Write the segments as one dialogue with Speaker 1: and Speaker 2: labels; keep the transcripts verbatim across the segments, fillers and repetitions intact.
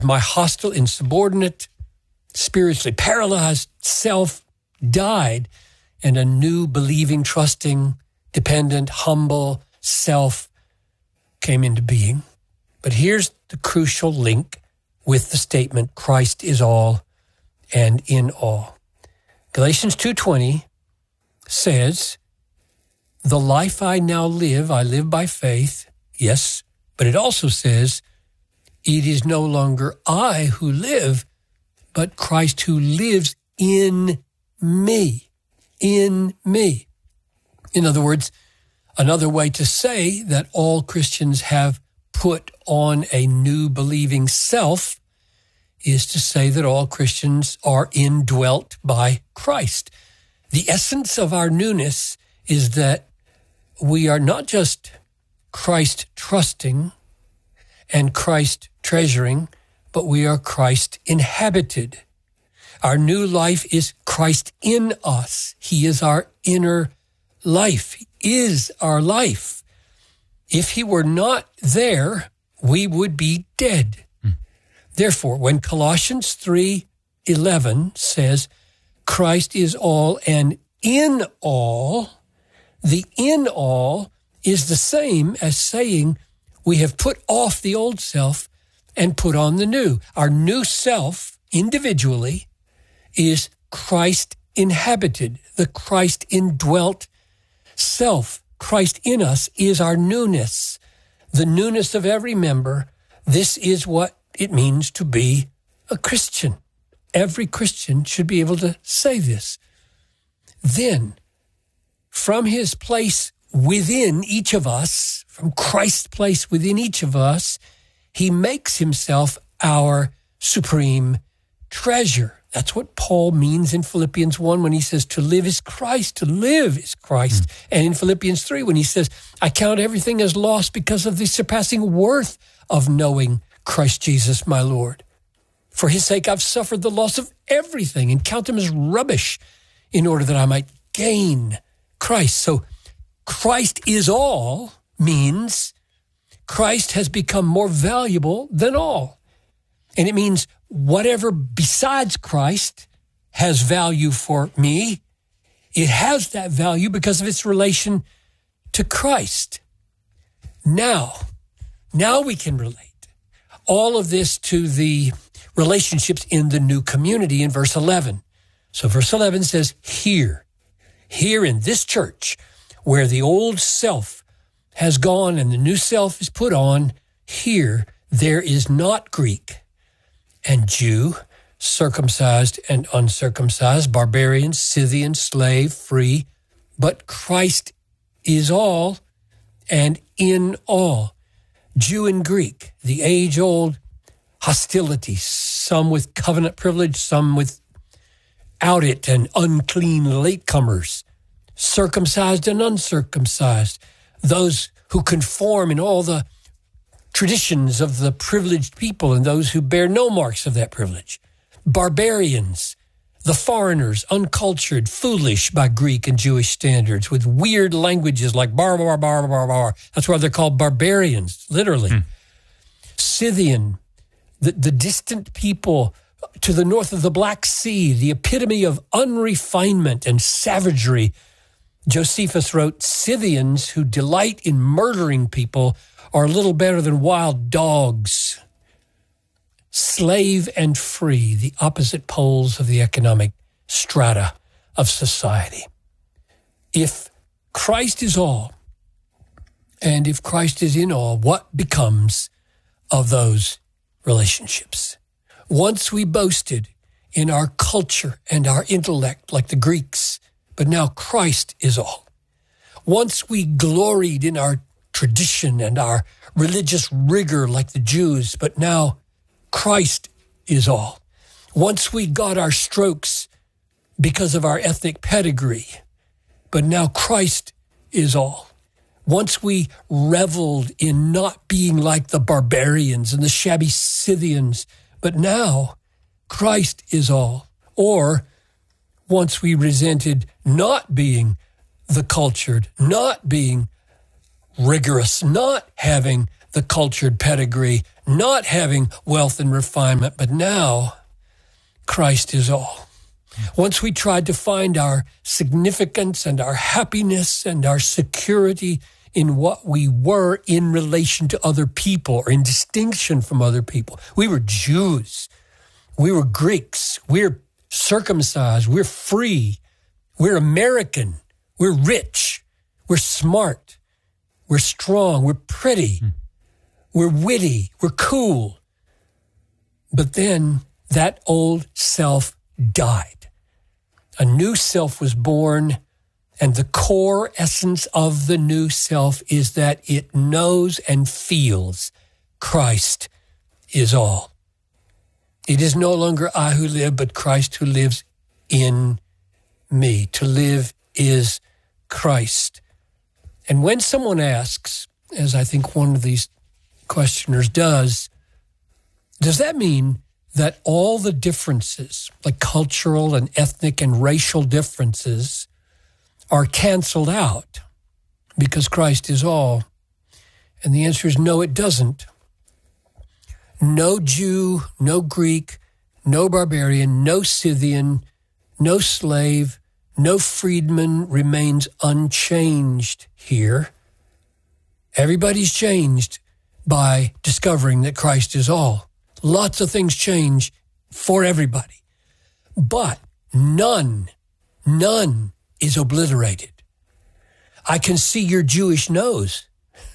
Speaker 1: My hostile, insubordinate, spiritually paralyzed self died, and a new believing, trusting, dependent, humble self came into being. But here's the crucial link with the statement, Christ is all and in all. Galatians two twenty says, the life I now live, I live by faith, yes, but it also says, it is no longer I who live, but Christ who lives in me, in me. In other words, another way to say that all Christians have put on a new believing self is to say that all Christians are indwelt by Christ. The essence of our newness is that we are not just Christ trusting and Christ treasuring, but we are Christ inhabited. Our new life is Christ in us. He is our inner life. He is our life. If he were not there, we would be dead. Hmm. Therefore, when Colossians three eleven says, Christ is all and in all, the in all is the same as saying we have put off the old self and put on the new. Our new self, individually, is Christ inhabited, the Christ indwelt self. Christ in us is our newness, the newness of every member. This is what it means to be a Christian. Every Christian should be able to say this. Then, from his place within each of us, from Christ's place within each of us, he makes himself our supreme treasure. That's what Paul means in Philippians one when he says to live is Christ, to live is Christ. Mm. And in Philippians three when he says, I count everything as loss because of the surpassing worth of knowing Christ Jesus my Lord. For his sake I've suffered the loss of everything and count them as rubbish in order that I might gain Christ. So Christ is all means Christ has become more valuable than all. And it means whatever besides Christ has value for me, it has that value because of its relation to Christ. Now, now we can relate all of this to the relationships in the new community in verse eleven. So verse eleven says, here, here in this church where the old self has gone and the new self is put on, here there is not Greek and Jew, circumcised and uncircumcised, barbarian, Scythian, slave, free, but Christ is all and in all. Jew and Greek, the age-old hostility, some with covenant privilege, some without it, and unclean latecomers, circumcised and uncircumcised, those who conform in all the traditions of the privileged people and those who bear no marks of that privilege, barbarians, the foreigners, uncultured, foolish by Greek and Jewish standards, with weird languages like bar, bar, bar, bar, bar. That's why they're called barbarians, literally. Hmm. Scythian, the, the distant people to the north of the Black Sea, the epitome of unrefinement and savagery. Josephus wrote, Scythians who delight in murdering people are little better than wild dogs. Slave and free, the opposite poles of the economic strata of society. If Christ is all, and if Christ is in all, what becomes of those relationships? Once we boasted in our culture and our intellect like the Greeks, but now Christ is all. Once we gloried in our tradition and our religious rigor like the Jews, but now Christ is all. Once we got our strokes because of our ethnic pedigree, but now Christ is all. Once we reveled in not being like the barbarians and the shabby Scythians, but now Christ is all. Or once we resented not being the cultured, not being rigorous, not having the cultured pedigree, not having wealth and refinement, but now Christ is all. Once we tried to find our significance and our happiness and our security in what we were in relation to other people or in distinction from other people. We were Jews. We were Greeks. We're circumcised. We're free. We're American. We're rich. We're smart. We're strong. We're pretty. Hmm. We're witty. We're cool. But then that old self died. A new self was born, and the core essence of the new self is that it knows and feels Christ is all. It is no longer I who live, but Christ who lives in me. To live is Christ. And when someone asks, as I think one of these questioners does, does that mean that all the differences, like cultural and ethnic and racial differences, are canceled out because Christ is all? And the answer is no, it doesn't. No Jew, no Greek, no barbarian, no Scythian, no slave, no freedman remains unchanged here. Everybody's changed by discovering that Christ is all. Lots of things change for everybody. But none, none is obliterated. I can see your Jewish nose.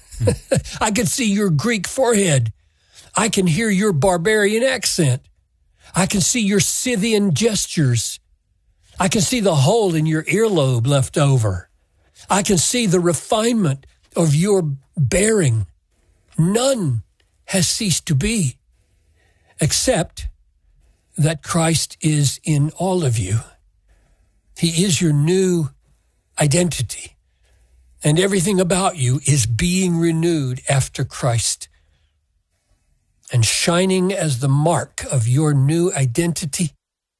Speaker 1: I can see your Greek forehead. I can hear your barbarian accent. I can see your Scythian gestures. I can see the hole in your earlobe left over. I can see the refinement of your bearing. None has ceased to be, except that Christ is in all of you. He is your new identity, and everything about you is being renewed after Christ. And shining as the mark of your new identity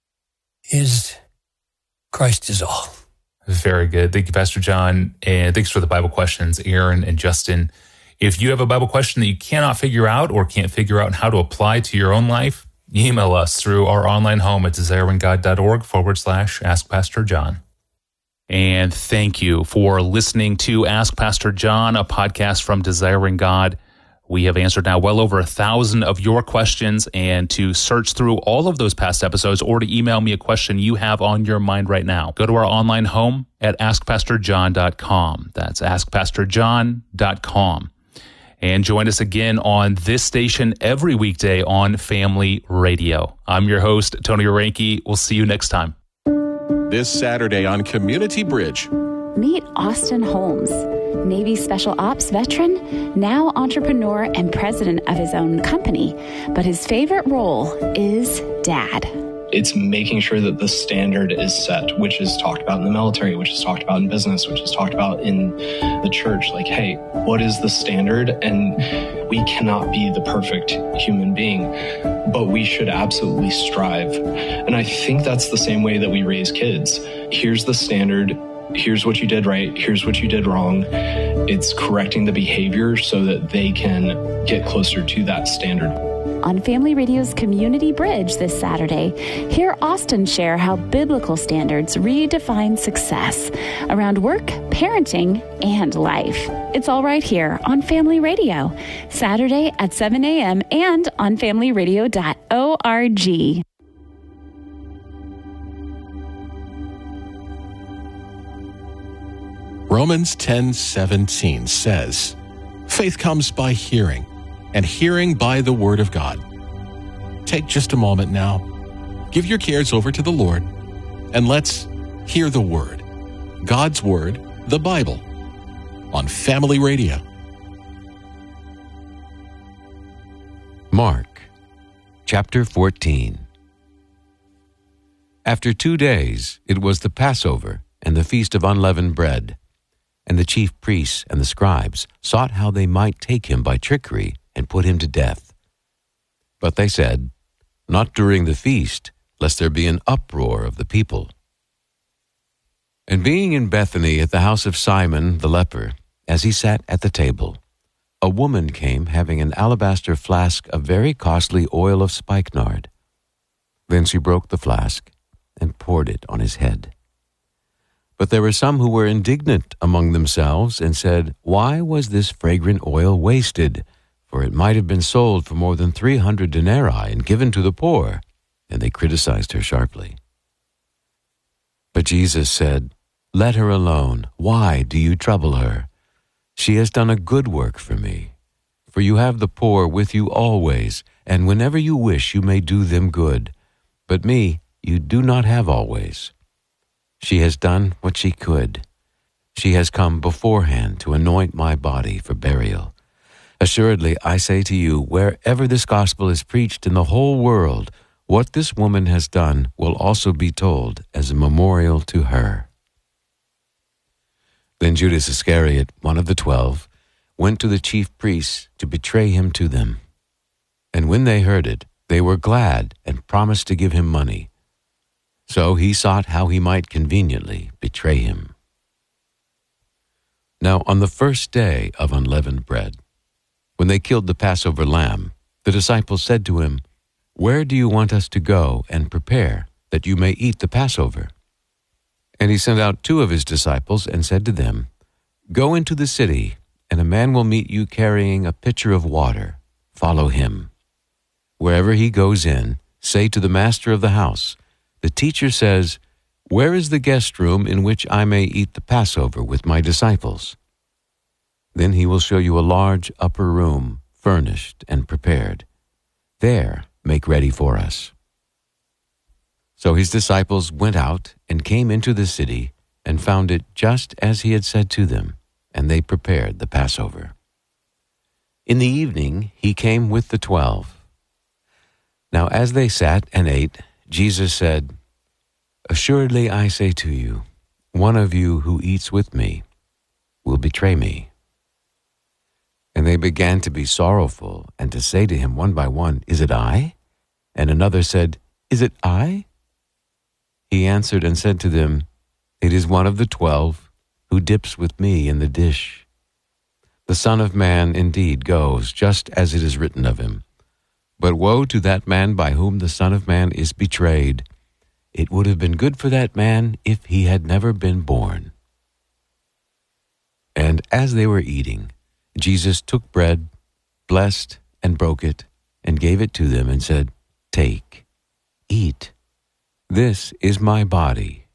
Speaker 1: is Christ is all.
Speaker 2: Very good. Thank you, Pastor John. And thanks for the Bible questions, Aaron and Justin. If you have a Bible question that you cannot figure out or can't figure out how to apply to your own life, email us through our online home at desiringgod.org forward slash Ask Pastor John. And thank you for listening to Ask Pastor John, a podcast from Desiring God. We have answered now well over a thousand of your questions, and to search through all of those past episodes or to email me a question you have on your mind right now, go to our online home at ask pastor john dot com. That's ask pastor john dot com. And join us again on this station every weekday on Family Radio. I'm your host, Tony Orenke. We'll see you next time.
Speaker 3: This Saturday on Community Bridge.
Speaker 4: Meet Austin Holmes, Navy Special Ops veteran, now entrepreneur and president of his own company. But his favorite role is dad.
Speaker 5: It's making sure that the standard is set, which is talked about in the military, which is talked about in business, which is talked about in the church. Like, hey, what is the standard? And we cannot be the perfect human being, but we should absolutely strive. And I think that's the same way that we raise kids. Here's the standard. Here's what you did right. Here's what you did wrong. It's correcting the behavior so that they can get closer to that standard.
Speaker 4: On Family Radio's Community Bridge this Saturday, hear Austin share how biblical standards redefine success around work, parenting, and life. It's all right here on Family Radio, Saturday at seven a.m. and on family radio dot org.
Speaker 3: Romans ten seventeen says, faith comes by hearing, and hearing by the word of God. Take just a moment now, give your cares over to the Lord, and let's hear the word, God's word, the Bible, on Family Radio.
Speaker 6: Mark, chapter fourteen. After two days, it was the Passover and the Feast of Unleavened Bread. And the chief priests and the scribes sought how they might take him by trickery and put him to death. But they said, not during the feast, lest there be an uproar of the people. And being in Bethany at the house of Simon the leper, as he sat at the table, a woman came having an alabaster flask of very costly oil of spikenard. Then she broke the flask and poured it on his head. But there were some who were indignant among themselves and said, "Why was this fragrant oil wasted? For it might have been sold for more than three hundred denarii and given to the poor." And they criticized her sharply. But Jesus said, "Let her alone. Why do you trouble her? She has done a good work for me. For you have the poor with you always, and whenever you wish you may do them good. But me you do not have always. She has done what she could. She has come beforehand to anoint my body for burial. Assuredly, I say to you, wherever this gospel is preached in the whole world, what this woman has done will also be told as a memorial to her." Then Judas Iscariot, one of the twelve, went to the chief priests to betray him to them. And when they heard it, they were glad and promised to give him money. So he sought how he might conveniently betray him. Now on the first day of unleavened bread, when they killed the Passover lamb, the disciples said to him, "Where do you want us to go and prepare, that you may eat the Passover?" And he sent out two of his disciples and said to them, "Go into the city, and a man will meet you carrying a pitcher of water. Follow him. Wherever he goes in, say to the master of the house, 'The teacher says, where is the guest room in which I may eat the Passover with my disciples?' Then he will show you a large upper room, furnished and prepared. There make ready for us." So his disciples went out and came into the city and found it just as he had said to them, and they prepared the Passover. In the evening he came with the twelve. Now as they sat and ate, Jesus said, "Assuredly I say to you, one of you who eats with me will betray me." And they began to be sorrowful and to say to him one by one, "Is it I?" And another said, "Is it I?" He answered and said to them, "It is one of the twelve who dips with me in the dish. The Son of Man indeed goes, just as it is written of him. But woe to that man by whom the Son of Man is betrayed. It would have been good for that man if he had never been born." And as they were eating, Jesus took bread, blessed and broke it, and gave it to them and said, "Take, eat. This is my body."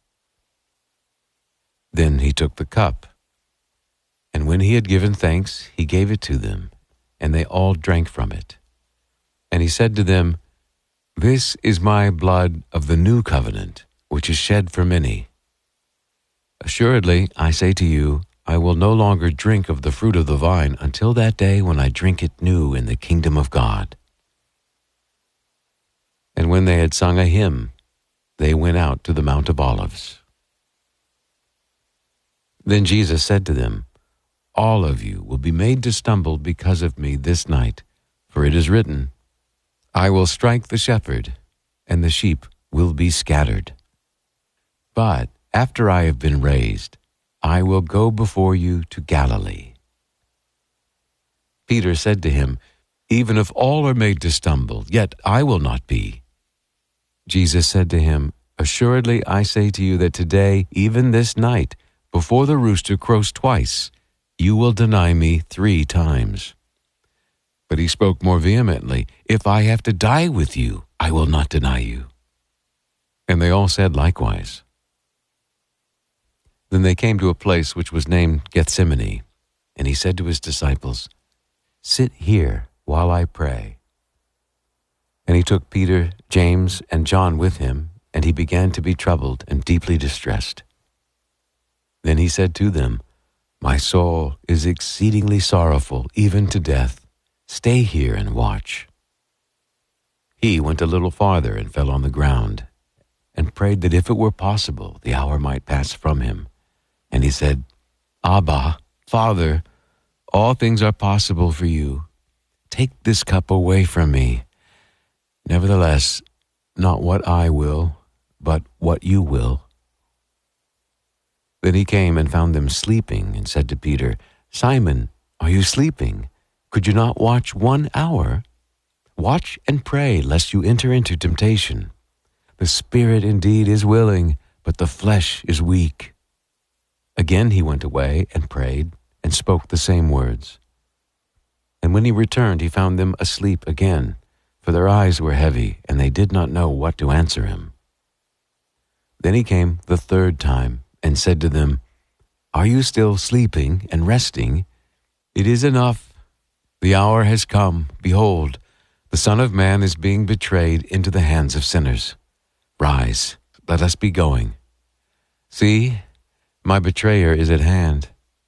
Speaker 6: Then he took the cup, and when he had given thanks, he gave it to them, and they all drank from it. And he said to them, "This is my blood of the new covenant, which is shed for many. Assuredly, I say to you, I will no longer drink of the fruit of the vine until that day when I drink it new in the kingdom of God." And when they had sung a hymn, they went out to the Mount of Olives. Then Jesus said to them, "All of you will be made to stumble because of me this night, for it is written, I will strike the shepherd, and the sheep will be scattered. But after I have been raised, I will go before you to Galilee." Peter said to him, "Even if all are made to stumble, yet I will not be." Jesus said to him, "Assuredly I say to you that today, even this night, before the rooster crows twice, you will deny me three times." But he spoke more vehemently, "If I have to die with you, I will not deny you." And they all said likewise. Then they came to a place which was named Gethsemane, and he said to his disciples, "Sit here while I pray." And he took Peter, James, and John with him, and he began to be troubled and deeply distressed. Then he said to them, "My soul is exceedingly sorrowful, even to death. Stay here and watch." He went a little farther and fell on the ground, and prayed that if it were possible, the hour might pass from him. And he said, "Abba, Father, all things are possible for you. Take this cup away from me. Nevertheless, not what I will, but what you will." Then he came and found them sleeping, and said to Peter, "Simon, are you sleeping? Could you not watch one hour? Watch and pray, lest you enter into temptation. The spirit indeed is willing, but the flesh is weak." Again he went away and prayed and spoke the same words. And when he returned, he found them asleep again, for their eyes were heavy, and they did not know what to answer him. Then he came the third time and said to them, "Are you still sleeping and resting? It is enough. The hour has come. Behold, the Son of Man is being betrayed into the hands of sinners. Rise, let us be going. See, my betrayer is at hand."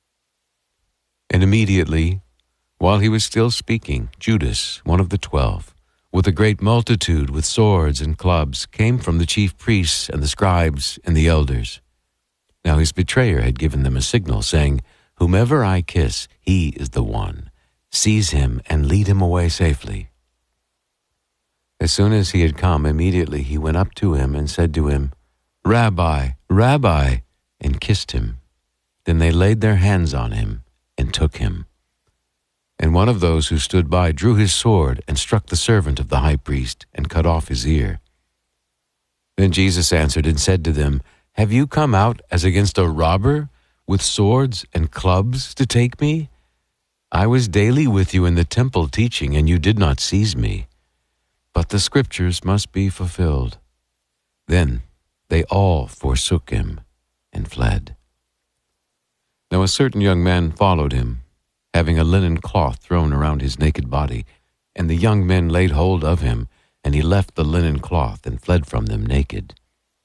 Speaker 6: And immediately, while he was still speaking, Judas, one of the twelve, with a great multitude with swords and clubs, came from the chief priests and the scribes and the elders. Now his betrayer had given them a signal, saying, "Whomever I kiss, he is the one. Seize him and lead him away safely." As soon as he had come, immediately he went up to him and said to him, "Rabbi, Rabbi," and kissed him. Then they laid their hands on him and took him. And one of those who stood by drew his sword and struck the servant of the high priest and cut off his ear. Then Jesus answered and said to them, "Have you come out as against a robber, with swords and clubs to take me? I was daily with you in the temple teaching, and you did not seize me. But the scriptures must be fulfilled." Then they all forsook him and fled. Now a certain young man followed him, having a linen cloth thrown around his naked body, and the young men laid hold of him, and he left the linen cloth and fled from them naked.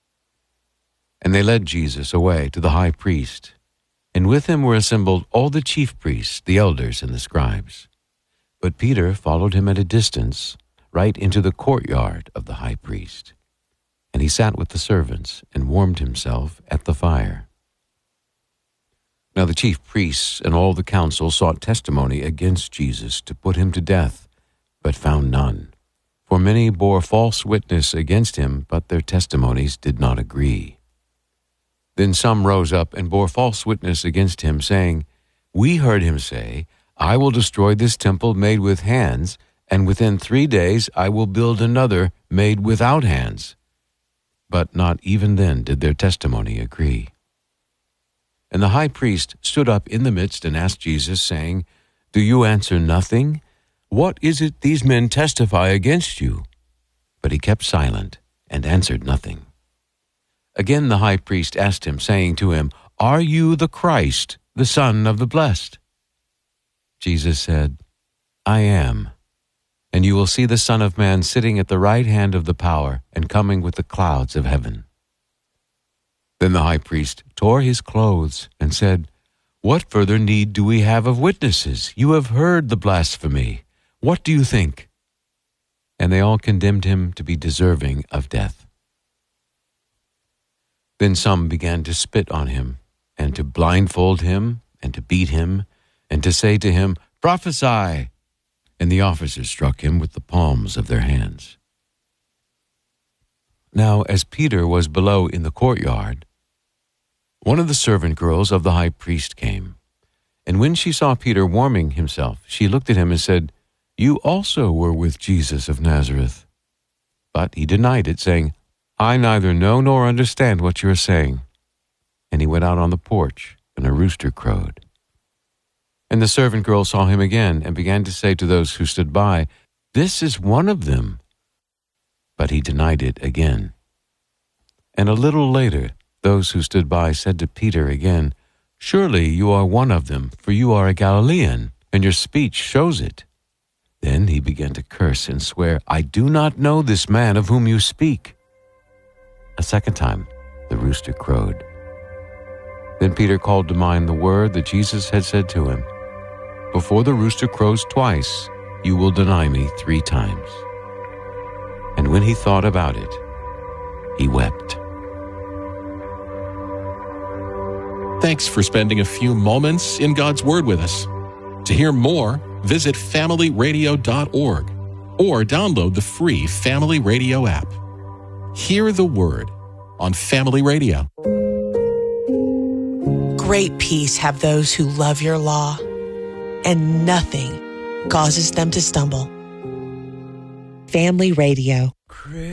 Speaker 6: And they led Jesus away to the high priest, and with him were assembled all the chief priests, the elders, and the scribes. But Peter followed him at a distance, right into the courtyard of the high priest. And he sat with the servants and warmed himself at the fire. Now the chief priests and all the council sought testimony against Jesus to put him to death, but found none. For many bore false witness against him, but their testimonies did not agree. Then some rose up and bore false witness against him, saying, "We heard him say, 'I will destroy this temple made with hands, and within three days I will build another made without hands.' But not even then did their testimony agree. And the high priest stood up in the midst and asked Jesus, saying, 'Do you answer nothing? What is it these men testify against you?' But he kept silent and answered nothing. Again the high priest asked him, saying to him, 'Are you the Christ, the Son of the Blessed?' Jesus said, 'I am. And you will see the Son of Man sitting at the right hand of the power and coming with the clouds of heaven.' Then the high priest tore his clothes and said, 'What further need do we have of witnesses? You have heard the blasphemy. What do you think?' And they all condemned him to be deserving of death. Then some began to spit on him, and to blindfold him, and to beat him, and to say to him, 'Prophesy!' And the officers struck him with the palms of their hands. Now as Peter was below in the courtyard, one of the servant girls of the high priest came. And when she saw Peter warming himself, she looked at him and said, 'You also were with Jesus of Nazareth.' But he denied it, saying, 'I neither know nor understand what you are saying.' And he went out on the porch, and a rooster crowed. And the servant girl saw him again, and began to say to those who stood by, 'This is one of them.' But he denied it again. And a little later, those who stood by said to Peter again, 'Surely you are one of them, for you are a Galilean, and your speech shows it.' Then he began to curse and swear, 'I do not know this man of whom you speak.' A second time, the rooster crowed. Then Peter called to mind the word that Jesus had said to him, 'Before the rooster crows twice, you will deny me three times.' And when he thought about it, he wept."
Speaker 3: Thanks for spending a few moments in God's Word with us. To hear more, visit family radio dot org or download the free Family Radio app. Hear the Word on Family Radio.
Speaker 7: Great peace have those who love your law, and nothing, causes them to stumble. Family Radio.